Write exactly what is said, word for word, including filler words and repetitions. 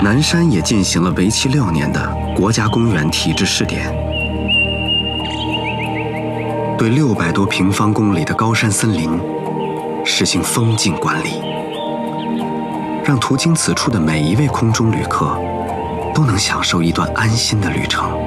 南山也进行了为期六年的国家公园体制试点，对六百多平方公里的高山森林实行封禁管理，让途经此处的每一位空中旅客都能享受一段安心的旅程。